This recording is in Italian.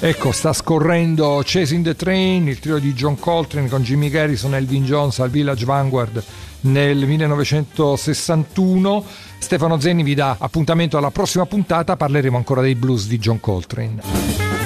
Ecco, sta scorrendo Chasing the Train, il trio di John Coltrane con Jimmy Garrison e Elvin Jones al Village Vanguard nel 1961. Stefano Zenni vi dà appuntamento alla prossima puntata, parleremo ancora dei blues di John Coltrane.